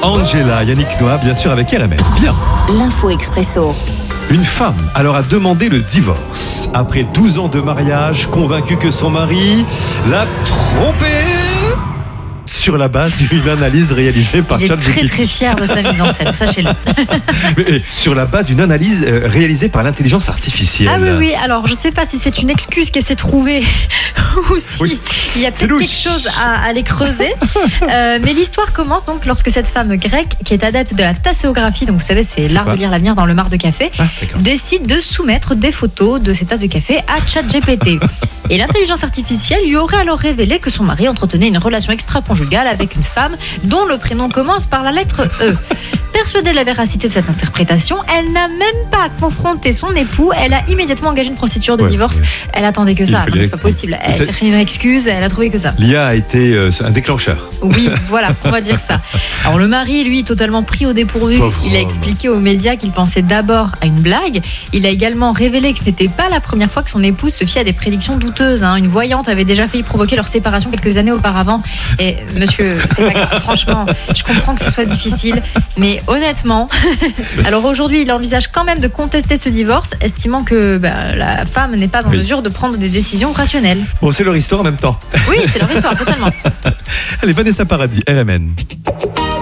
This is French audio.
Angela, Yannick Noah, bien sûr, avec RMN. Bien. L'info expresso. Une femme alors a demandé le divorce. Après 12 ans de mariage, convaincue que son mari l'a trompée sur la base d'une analyse réalisée par Il est ChatGPT. très très fier de sa mise en scène, sachez-le. Mais, sur la base d'une analyse réalisée par l'intelligence artificielle. Ah oui, alors je ne sais pas si c'est une excuse qu'elle s'est trouvée ou si Oui. il y a C'est peut-être louche. quelque chose à aller creuser. Mais l'histoire commence donc lorsque cette femme grecque, qui est adepte de la tasséographie, donc vous savez, c'est l'art quoi de lire l'avenir dans le mar de café, Ah, d'accord. décide de soumettre des photos de ses tasses de café à ChatGPT. Et l'intelligence artificielle lui aurait alors révélé que son mari entretenait une relation extra-conjugale avec une femme dont le prénom commence par la lettre E. Persuadée de la véracité de cette interprétation, elle n'a même pas confronté son époux, elle a immédiatement engagé une procédure de Ouais, divorce. ouais. Elle attendait que ça, fallait- non, c'est pas possible. Elle C'est- cherchait une excuse, elle a trouvé que ça. L'IA a été un déclencheur. Oui, voilà, on va dire ça. Alors le mari, lui, totalement pris au dépourvu, Pauvre il a homme. expliqué aux médias qu'il pensait d'abord à une blague. Il a également révélé que ce n'était pas la première fois que son épouse se fiait à des prédictions douteuses. Une voyante avait déjà failli provoquer leur séparation quelques années auparavant. Et monsieur, c'est pas grave, franchement, je comprends que ce soit difficile, mais honnêtement, alors aujourd'hui, il envisage quand même de contester ce divorce, estimant que la femme n'est pas en Oui. mesure de prendre des décisions rationnelles. Bon, c'est leur histoire en même temps. Oui, c'est leur histoire, totalement. Allez, Vanessa Paradis, RMN.